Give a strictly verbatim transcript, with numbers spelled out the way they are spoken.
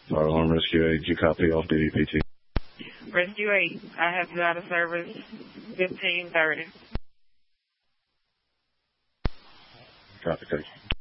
Fire Alarm Rescue eight, you copy off duty P T? Rescue eight, I have you out of service fifteen thirty. Copy, thank you.